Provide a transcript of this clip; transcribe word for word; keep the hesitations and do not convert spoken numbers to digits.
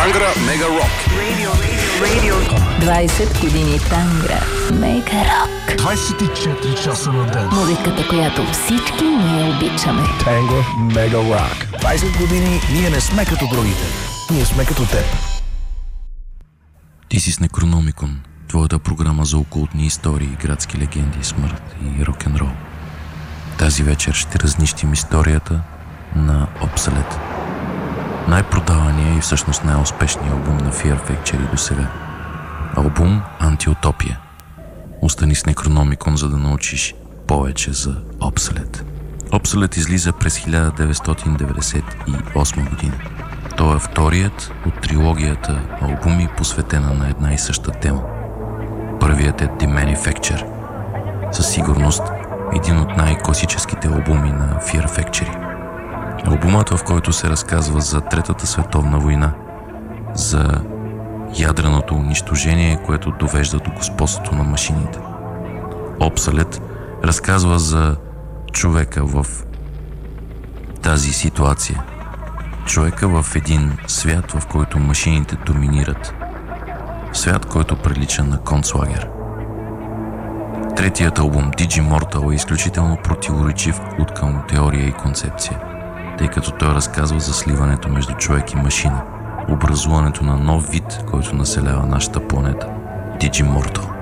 Тангра Мега Рок. двайсет години Тангра Мега Рок. двайсет и четири часа на ден. Музиката, която всички ние обичаме. Тангра Мега Рок. двайсет години ние не сме като другите. Ние сме като теб. Ти си с Некрономикон, твоята програма за окултни истории, градски легенди, смърт и рок-н-рол. Тази вечер ще разнищим историята на Obsolete. Най-продавания и всъщност най-успешният албум на Fear Factory до сега. Албум Антиутопия. Остани с Некрономикон, за да научиш повече за Obsolete. Obsolete излиза през хиляда деветстотин деветдесет и осма година. Той е вторият от трилогията албуми, посветена на една и съща тема. Първият е The Manufacture. Със сигурност един от най-класическите албуми на Fear Factory. Албумът, в който се разказва за Третата световна война, за ядреното унищожение, което довежда до господството на машините. Obsolete разказва за човека в тази ситуация. Човека в един свят, в който машините доминират. Свят, който прилича на концлагер. Третият албум, Digimortal, е изключително противоречив от към теория и концепция, тъй като той разказва за сливането между човек и машина, образуването на нов вид, който населява нашата планета. Digimortal.